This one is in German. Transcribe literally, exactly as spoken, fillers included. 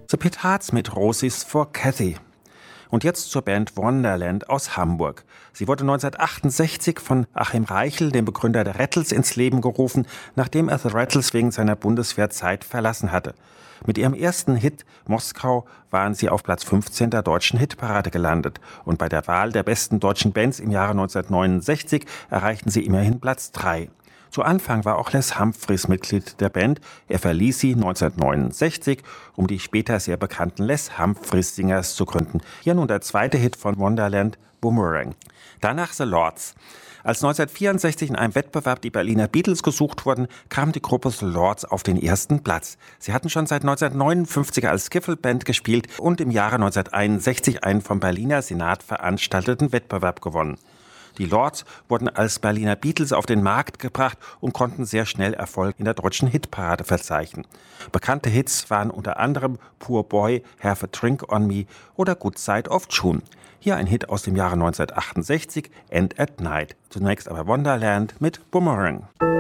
The Pit Hearts mit Roses for Cathy. Und jetzt zur Band Wonderland aus Hamburg. Sie wurde neunzehnhundertachtundsechzig von Achim Reichel, dem Begründer der Rattles, ins Leben gerufen, nachdem er The Rattles wegen seiner Bundeswehrzeit verlassen hatte. Mit ihrem ersten Hit Moskau waren sie auf Platz fünfzehn der deutschen Hitparade gelandet. Und bei der Wahl der besten deutschen Bands im Jahre neunzehnhundertneunundsechzig erreichten sie immerhin Platz drei. Zu Anfang war auch Les Humphreys Mitglied der Band. Er verließ sie neunzehnhundertneunundsechzig, um die später sehr bekannten Les Humphreys Singers zu gründen. Hier nun der zweite Hit von Wonderland, Boomerang. Danach The Lords. Als neunzehnhundertvierundsechzig in einem Wettbewerb die Berliner Beatles gesucht wurden, kam die Gruppe The Lords auf den ersten Platz. Sie hatten schon seit neunzehnhundertneunundfünfzig als Skiffle-Band gespielt und im Jahre neunzehnhunderteinundsechzig einen vom Berliner Senat veranstalteten Wettbewerb gewonnen. Die Lords wurden als Berliner Beatles auf den Markt gebracht und konnten sehr schnell Erfolg in der deutschen Hitparade verzeichnen. Bekannte Hits waren unter anderem Poor Boy, Have a Drink on Me oder Good Side of June. Hier ein Hit aus dem Jahre neunzehnhundertachtundsechzig, End at Night. Zunächst aber Wonderland mit Boomerang.